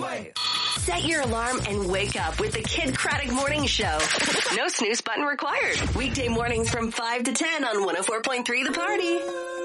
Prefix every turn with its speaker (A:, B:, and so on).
A: way.
B: Set your alarm and wake up with the Kid Craddock Morning Show. No snooze button required. Weekday mornings from 5 to 10 on 104.3 The Party.